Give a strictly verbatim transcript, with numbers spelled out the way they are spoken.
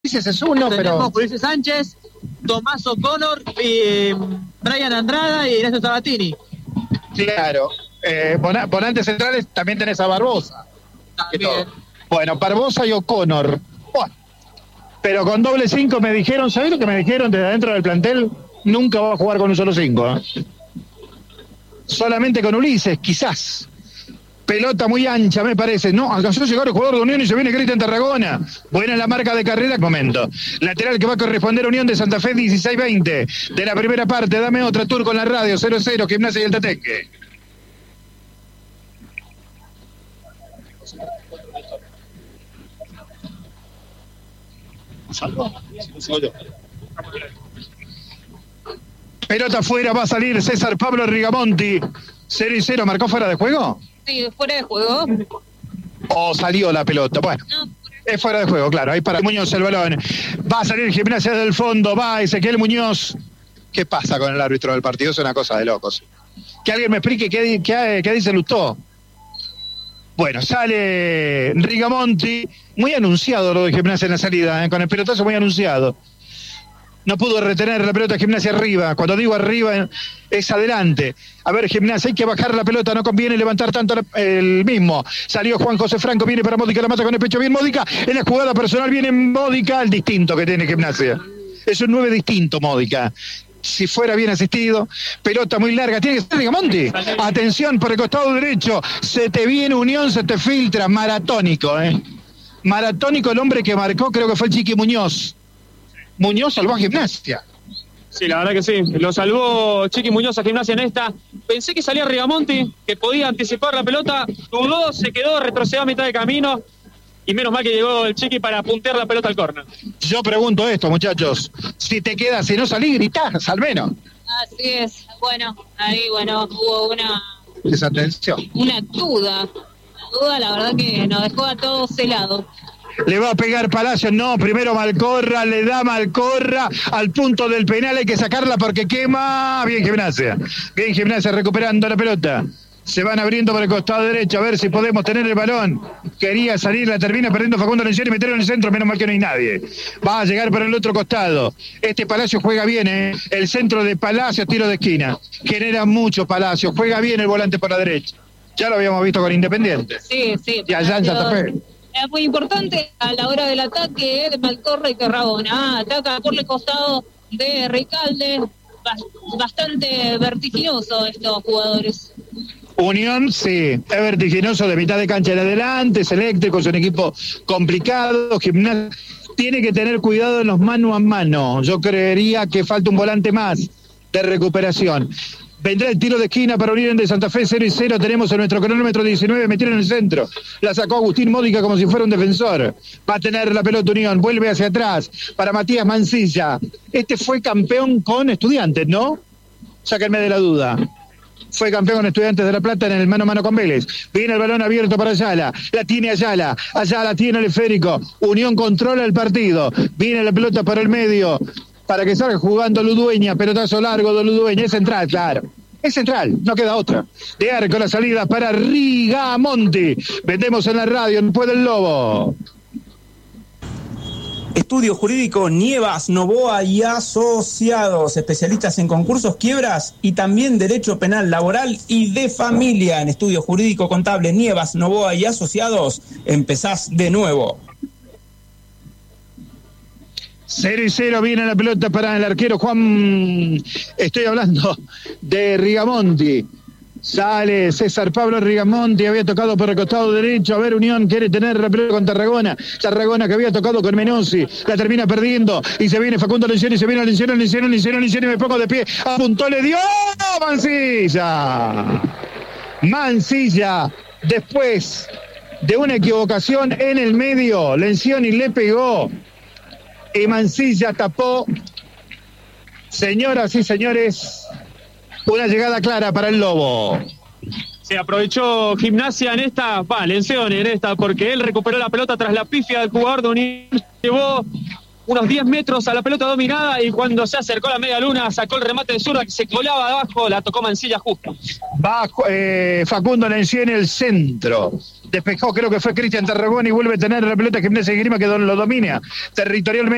Ulises es uno, Tenemos pero... Ulises Sánchez, Tomás O'Connor, eh, Brian Andrada y Ignacio Sabatini. Claro. Eh, vona- Volantes centrales también tenés a Barbosa. También. Bueno, Barbosa y O'Connor. Bueno, pero con doble cinco me dijeron, ¿sabés lo que me dijeron desde adentro del plantel? Nunca va a jugar con un solo cinco. ¿eh? Solamente con Ulises, quizás. Pelota muy ancha, me parece. No, alcanzó a llegar el jugador de Unión y se viene Cristian Tarragona. Buena la marca de carrera. Momento. Lateral que va a corresponder a Unión de Santa Fe, dieciséis veinte. De la primera parte, dame otra tour con la radio. cero cero, Gimnasia y el Tateque. Pelota afuera, va a salir César Pablo Rigamonti. cero y cero, ¿marcó fuera de juego? Sí, fuera de juego. ¿O salió la pelota? Bueno, No, es fuera de juego, claro. Ahí para Muñoz el balón. Va a salir Gimnasia del fondo, va Ezequiel Muñoz. ¿Qué pasa con el árbitro del partido? Es una cosa de locos. Que alguien me explique qué, qué, qué dice Lustó. Bueno, sale Rigamonti. Muy anunciado lo de Gimnasia en la salida, ¿eh? Con el pelotazo muy anunciado. No pudo retener la pelota Gimnasia arriba. Cuando digo arriba es adelante. A ver, Gimnasia, hay que bajar la pelota, no conviene levantar tanto la, el mismo. Salió Juan José Franco, viene para Módica, la mata con el pecho bien Módica. En la jugada personal viene Módica, el distinto que tiene Gimnasia. Es un nueve distinto Módica. Si fuera bien asistido, pelota muy larga, tiene que ser Rigamonti. Atención por el costado derecho, se te viene Unión, se te filtra, maratónico, eh. Maratónico el hombre que marcó, creo que fue el Chiqui Muñoz. Muñoz salvó a Gimnasia. Sí, la verdad que sí. Lo salvó Chiqui Muñoz a Gimnasia en esta. Pensé que salía Rigamonti, que podía anticipar la pelota. Dudó, se quedó, retrocedió a mitad de camino. Y menos mal que llegó el Chiqui para puntear la pelota al córner. Yo pregunto esto, muchachos. Si te quedas, si no salís, gritás, al menos. así es. Bueno, ahí, bueno, hubo una, Desatención. una duda. Una duda, la verdad que nos dejó a todos helados. Le va a pegar Palacio, no, primero Malcorra, le da Malcorra al punto del penal, hay que sacarla porque quema. Bien Gimnasia, bien Gimnasia recuperando la pelota. Se van abriendo por el costado derecho, a ver si podemos tener el balón. Quería salir, la termina perdiendo Facundo Lencioni y meterlo en el centro, menos mal que no hay nadie. Va a llegar por el otro costado. Este Palacio juega bien, ¿eh? El centro de Palacio, tiro de esquina. Genera mucho Palacio, juega bien el volante por la derecha. Ya lo habíamos visto con Independiente. Sí, sí. Y allá en Santa Fe. Es muy importante a la hora del ataque de Malcorra y Tarragona. Ah, ataca por el costado de Ricalde. Bastante vertiginoso estos jugadores. Unión, sí, es vertiginoso de mitad de cancha en adelante, es eléctrico, es un equipo complicado. Gimnasia tiene que tener cuidado en los mano a mano. Yo creería que falta un volante más de recuperación. Vendrá el tiro de esquina para Unión de Santa Fe, cero y cero. Tenemos en nuestro cronómetro diecinueve, metieron en el centro. La sacó Agustín Módica como si fuera un defensor. Va a tener la pelota Unión, vuelve hacia atrás para Matías Mancilla. Este fue campeón con Estudiantes, ¿no? Sáquenme de la duda. Fue campeón con Estudiantes de La Plata en el mano a mano con Vélez. Viene el balón abierto para Ayala. La tiene Ayala. Ayala tiene el esférico. Unión controla el partido. Viene la pelota para el medio. Para que salga jugando Ludueña, pelotazo largo de Ludueña, es central, claro. Es central, no queda otra. De arco la salida para Rigamonti. Vendemos en la radio, después del Lobo. Estudio Jurídico Nievas, Novoa y Asociados, especialistas en concursos, quiebras y también derecho penal, laboral y de familia. En Estudio Jurídico Contable Nievas, Novoa y Asociados, empezás de nuevo. Cero y cero, viene la pelota para el arquero Juan, estoy hablando de Rigamonti. Sale César Pablo Rigamonti, había tocado por el costado derecho. A ver, Unión quiere tener la pelota con Tarragona. Tarragona que había tocado con Menossi, la termina perdiendo. Y se viene Facundo Lencioni, se viene Lencioni, Lencioni, Lencioni, Lencioni, me pongo de pie. Apuntó, le dio Mancilla. Mancilla, después de una equivocación en el medio, Lencioni le pegó. Y Mancilla tapó. Señoras y señores, una llegada clara para el Lobo. Se aprovechó Gimnasia en esta, va, Lencioni en esta, porque él recuperó la pelota tras la pifia del jugador de Unión. Llevó unos diez metros a la pelota dominada y cuando se acercó a la media luna sacó el remate de zurda que se colaba de abajo, la tocó Mancilla justo. Va eh, Facundo Lencioni en el centro. Despejó, creo que fue Cristian Tarragona y vuelve a tener la pelota Gimnasia y Grima que lo domina territorialmente.